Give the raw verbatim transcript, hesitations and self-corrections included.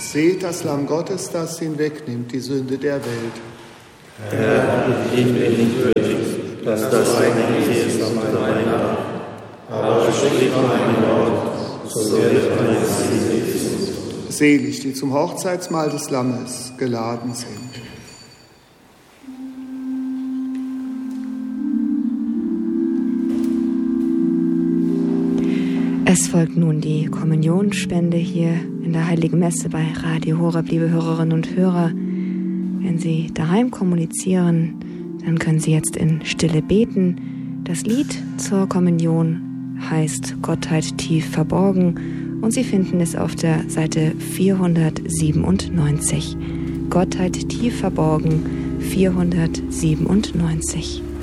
Seht das Lamm Gottes, das hinwegnimmt die Sünde der Welt. Herr, ich bin nicht würdig, dass das eigentlich ist auf dein Name. Aber sprich mein Wort, so wird mein Seele gesund. Selig, die zum Hochzeitsmahl des Lammes geladen sind. Es folgt nun die Kommunionsspende hier in der Heiligen Messe bei Radio Horeb, liebe Hörerinnen und Hörer. Wenn Sie daheim kommunizieren, dann können Sie jetzt in Stille beten. Das Lied zur Kommunion heißt Gottheit tief verborgen und Sie finden es auf der Seite vierhundertsiebenundneunzig. Gottheit tief verborgen, vierhundertsiebenundneunzig.